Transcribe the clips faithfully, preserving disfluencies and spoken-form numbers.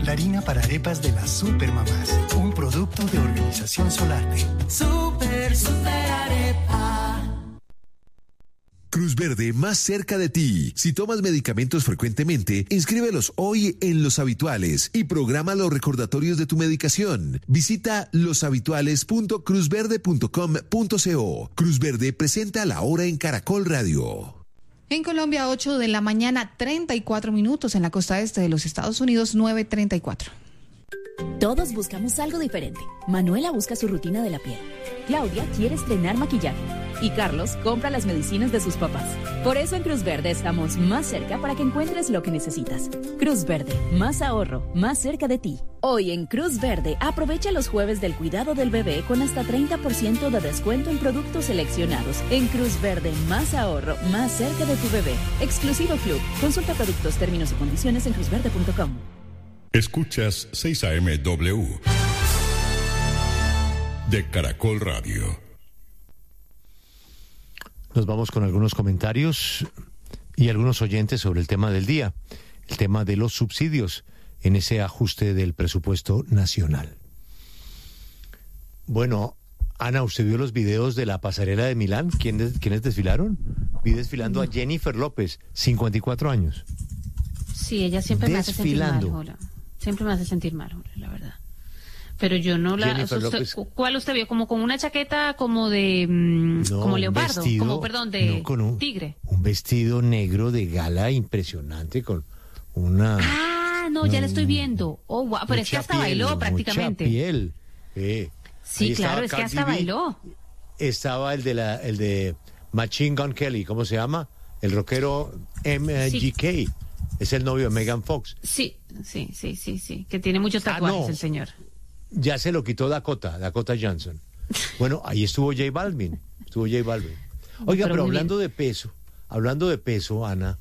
la harina para arepas de las supermamás. Un producto de Organización Solarte. Super, super arepa. Cruz Verde, más cerca de ti. Si tomas medicamentos frecuentemente, inscríbelos hoy en Los Habituales y programa los recordatorios de tu medicación. Visita los habituales punto cruz verde punto com punto co. Cruz Verde presenta La Hora en Caracol Radio. En Colombia, ocho de la mañana, treinta y cuatro minutos. En la costa este de los Estados Unidos, nueve treinta y cuatro. Todos buscamos algo diferente. Manuela busca su rutina de la piel. Claudia quiere estrenar maquillaje. Y Carlos compra las medicinas de sus papás. Por eso en Cruz Verde estamos más cerca para que encuentres lo que necesitas. Cruz Verde, más ahorro, más cerca de ti. Hoy en Cruz Verde, aprovecha los jueves del cuidado del bebé con hasta treinta por ciento de descuento en productos seleccionados. En Cruz Verde, más ahorro, más cerca de tu bebé. Exclusivo Club. Consulta productos, términos y condiciones en cruz verde punto com. Escuchas seis A M W de Caracol Radio. Nos vamos con algunos comentarios y algunos oyentes sobre el tema del día, el tema de los subsidios en ese ajuste del presupuesto nacional. Bueno, Ana, ¿usted vio los videos de la pasarela de Milán? ¿Quiénes, ¿quiénes desfilaron? Vi desfilando a Jennifer López, cincuenta y cuatro años. Sí, ella siempre me hace sentir mal, Desfilando. Jola. Siempre me hace sentir mal, Jola, la verdad. Pero yo no la... Jennifer usted- López. ¿Cuál usted vio? Como con una chaqueta como de... mm, No, como un leopardo, vestido, como, perdón, de no, con un- tigre. Un vestido negro de gala impresionante con una... Ah, no, ya la estoy viendo. Oh, wow, pero es que mucha hasta piel, bailó prácticamente. Mucha piel. Eh, Sí, ahí claro, estaba es que Cardi hasta B, bailó. Estaba el de la, el de Machine Gun Kelly, ¿cómo se llama? El rockero M G K. Es el novio de Megan Fox. Sí, sí, sí, sí, sí, que tiene muchos Ah, tatuajes no. el señor. Ya se lo quitó Dakota, Dakota Johnson. Bueno, ahí estuvo J Balvin, estuvo J Balvin. Oiga, Pero pero, muy hablando de peso, hablando de peso, Ana,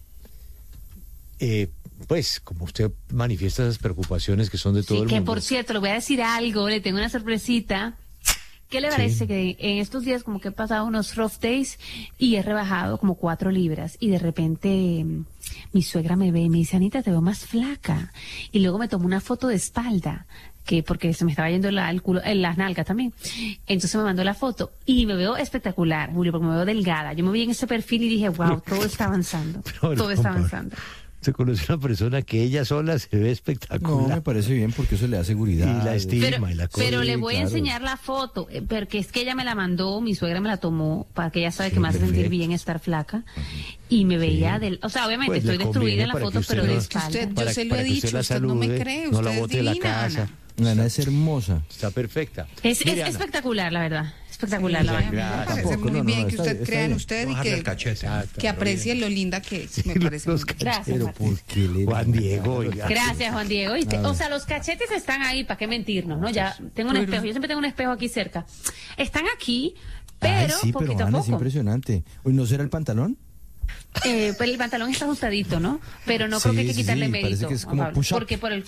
eh, pues como usted manifiesta esas preocupaciones que son de todo Sí, el que mundo. por cierto, le voy a decir algo, le tengo una sorpresita. ¿Qué le Sí. parece que en estos días como que he pasado unos rough days y he rebajado como cuatro libras y de repente mm, mi suegra me ve y me dice, Anita, te veo más flaca. Y luego me tomó una foto de espalda, que porque se me estaba yendo la, el culo, en las nalgas también. Entonces me mandó la foto y me veo espectacular, Julio, porque me veo delgada. Yo me vi en ese perfil y dije, wow, todo está avanzando, Pero, todo está compadre, avanzando. Se conoce una persona que ella sola se ve espectacular. No, me parece bien porque eso le da seguridad. Y la estima Pero, y la cosa. pero le voy a claro. enseñar la foto, eh, porque es que ella me la mandó, mi suegra me la tomó, para que ella sabe Sí, que me hace sentir perfecto. bien estar flaca. Y me veía del... O sea, obviamente Pues le estoy destruida conviene en la para que foto, usted pero no- de Es que espalda. usted- yo Para- se lo para he que usted dicho, la usted no me salude, cree, no usted la es bote de la divina, casa. Ana. Ana es hermosa. Está perfecta. Es, es Mire, Ana, espectacular, la verdad. Espectacular, Sí, la a mí verdad. me parece Tampoco, muy no, no, bien no, que está- usted está crea en bien. usted y Bajarle el que, cachete. que aprecie lo linda que es. Me parece los muy bien. Gracias, cacheros, Martín. ¿por qué le- Juan Diego, oiga. Gracias, Juan Diego. ¿Viste? O sea, los cachetes están ahí, ¿para qué mentirnos? ¿No? Ya tengo un espejo, yo siempre tengo un espejo aquí cerca. Están aquí, pero Ay, sí, poquito pero a Ana es poco. impresionante. Uy, ¿no será el pantalón? Eh, pues el pantalón está ajustadito, ¿no? Pero no Sí, creo que hay que sí, quitarle sí, mérito. parece que es Juan como Pablo, push-up. porque por el...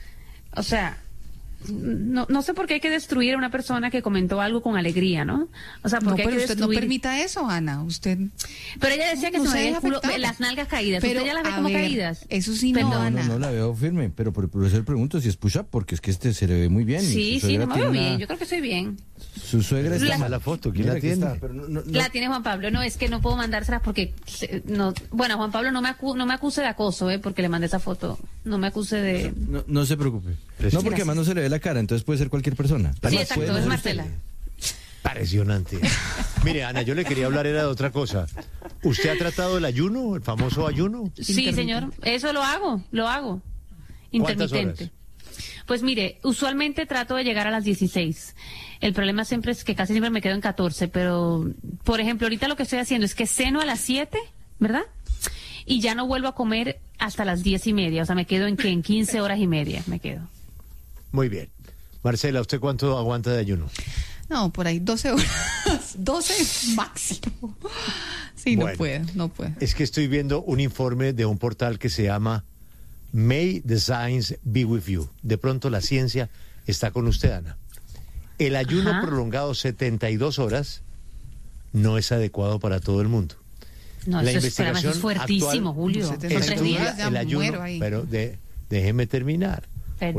O sea... No, no sé por qué hay que destruir a una persona que comentó algo con alegría, ¿no? O sea, No, porque hay pero que usted no destruir... permita eso, Ana. Usted. Pero ella decía que No se se me veía deje el culo- afectar. las nalgas caídas. Pero, ¿Usted ya las ve a como ver, caídas? eso sí no, Perdón. No, Ana. no, no la veo firme, pero por, por eso le pregunto si es push-up, porque es que este se le ve muy bien. Sí, Su sí, suegra no me veo tiene bien. una- Yo creo que estoy bien. Su suegra está... La- Mala foto, ¿quién Mira, la aquí tiene? está, pero no- no- no- La tiene Juan Pablo. No, es que no puedo mandárselas porque... se- no, bueno, Juan Pablo, no me, acu- no me acuse de acoso, ¿eh? Porque le mandé esa foto. No me acuse de... No, no se preocupe. Gracias. No, porque además no se le ve la cara, entonces puede ser cualquier persona. Sí, Además, exacto, puede es no ser Marcela. Impresionante. Mire, Ana, yo le quería hablar era de otra cosa. ¿Usted ha tratado el ayuno, el famoso ayuno? Sí, señor. Eso lo hago, lo hago. ¿Cuántas Intermitente. Pues mire, usualmente trato de llegar a las dieciséis. El problema siempre es que casi siempre me quedo en catorce, pero, por ejemplo, ahorita lo que estoy haciendo es que ceno a las siete, ¿verdad? Y ya no vuelvo a comer hasta las diez y media. O sea, me quedo en que en quince horas y media me quedo. Muy bien. Marcela, ¿usted cuánto aguanta de ayuno? No, por ahí doce horas. doce máximo. Sí, Bueno. no puedo, no puedo. Es que estoy viendo un informe de un portal que se llama May the Science Be With You. De pronto la ciencia está con usted, Ana. El ayuno Ajá. prolongado setenta y dos horas no es adecuado para todo el mundo. No, La eso es, pero además eso es investigación fuertísimo, actual Julio. Son setenta y dos tres estudia días. ya el ayuno, muero ahí. pero de, déjeme terminar.